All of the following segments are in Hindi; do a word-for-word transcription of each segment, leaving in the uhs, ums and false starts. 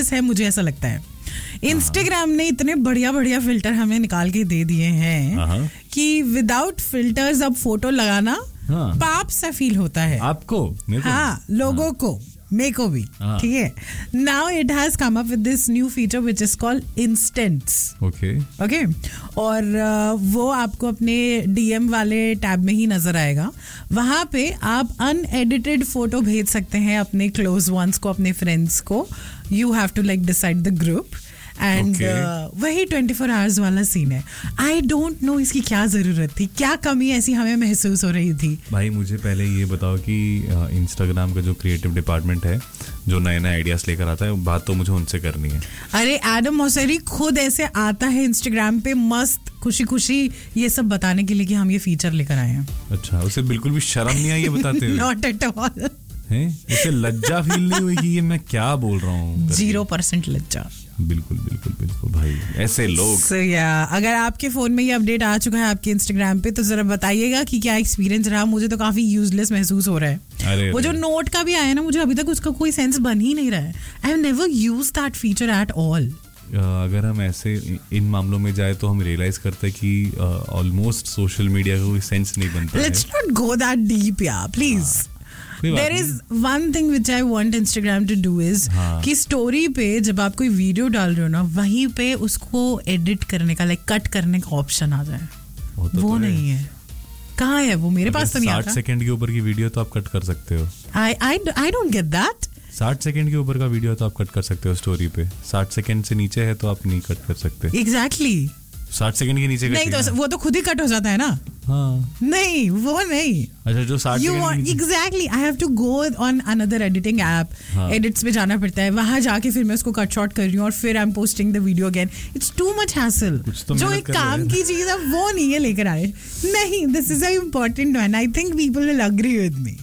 है, मुझे ऐसा लगता है इंस्टाग्राम ने इतने बढ़िया बढ़िया फिल्टर हमें निकाल के दे दिए हैं कि विदाउट फिल्टर्स अब फोटो लगाना हाँ. पाप सा फील होता है आपको, मेरे को हाँ लोगों हाँ. को, मेरे को भी, ठीक है. Now it has come up with this new feature which is called instants. Okay okay और uh, वो आपको अपने डीएम वाले टैब में ही नजर आएगा. वहां पे आप अनएडिटेड फोटो भेज सकते हैं अपने क्लोज वंस को, अपने फ्रेंड्स को. You have to like decide the group and वही ट्वेंटी फोर आवर्स वाला सीन है. आई डोंट नो इसकी क्या जरूरत थी, क्या कमी ऐसी हमें महसूस हो रही थी. भाई मुझे पहले ये बताओ कि इंस्टाग्राम का जो क्रिएटिव डिपार्टमेंट है जो नए नए आइडियाज लेकर आता है, बात तो मुझे उनसे करनी है. अरे एडम मोसेरी खुद ऐसे आता है इंस्टाग्राम पे मस्त खुशी खुशी ये सब बताने के लिए कि हम ये फीचर लेकर आए हैं. अच्छा, उसे बिल्कुल भी शर्म नहीं आई ये बताते हुए? Not at all. उसे लज्जा फील नहीं हुई कि ये मैं क्या बोल रहा हूँ? जीरो परसेंट लज्जा. बिल्कुल बिल्कुल बिल्कुल भाई, ऐसे लोग. so, yeah, अगर आपके फोन में ये अपडेट आ चुका है आपके इंस्टाग्राम पे तो जरा बताइएगा कि क्या एक्सपीरियंस रहा. मुझे तो काफी यूजलेस महसूस हो रहा है. अरे वो जो नोट का भी आया ना, मुझे अभी तक उसका कोई सेंस बन ही नहीं रहा है. I have never used that feature at all. अगर हम ऐसे इन मामलों में जाए तो हम रियलाइज करते हैं कि ऑलमोस्ट सोशल मीडिया का कोई सेंस नहीं बनता है. Let's not go that deep यार, please. There is one thing which I want Instagram to do is हाँ. कि स्टोरी पे जब आप कोई वीडियो डाल रहे हो ना, वहीं पे उसको एडिट करने का, लाइक कट करने का ऑप्शन आ जाए. वो, तो वो तो नहीं है. कहाँ है वो? मेरे पास तो नहीं आता. साठ सेकंड के ऊपर की वीडियो तो आप कट कर सकते हो. I I I don't get that. साठ सेकंड के ऊपर का वीडियो तो आप कट कर सकते हो स्टोरी पे. साठ सेकंड से नीचे है तो आप नहीं कट कर सकते. Exactly. साठ सेकंड के नीचे नहीं तो वो तो खुद ही कट हो जाता है ना. हाँ. नहीं वो नहीं. अच्छा, जो साठ second exactly I have to go on another editing app. Edits पे जाना पड़ता है, वहां जाके फिर मैं उसको कट शॉट कर रही हूँ और फिर I am posting the video again. It's too much hassle. जो एक काम की चीज है वो नहीं है लेकर आए. नहीं, this is a important one. I think people will agree with me.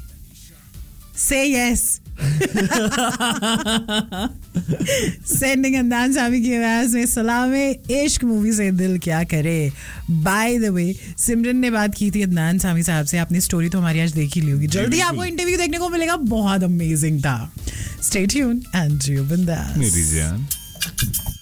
से यस. सेंडिंग अदनान सामी की आवाज में सलामे इश्क मूवी से दिल क्या करे. बाय द वे, सिमरन ने बात की थी अदनान सामी साहब से. आपने स्टोरी तो हमारी आज देखी ली होगी. जल्दी आपको इंटरव्यू देखने को मिलेगा, बहुत अमेजिंग था. स्टे ट्यून्ड एंड जियो बिंदास मेरी जान.